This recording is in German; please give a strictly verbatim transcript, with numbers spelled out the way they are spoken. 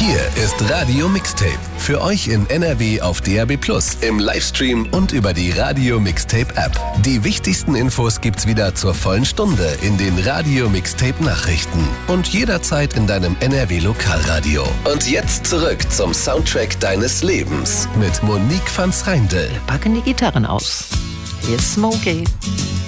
Hier ist Radio Mixtape. Für euch in N R W auf D A B plus, im Livestream und über die Radio Mixtape App. Die wichtigsten Infos gibt's wieder zur vollen Stunde in den Radio Mixtape Nachrichten und jederzeit in deinem N R W Lokalradio. Und jetzt zurück zum Soundtrack deines Lebens mit Monique van Schrijndel. Wir packen die Gitarren aus. Hier ist Smokey.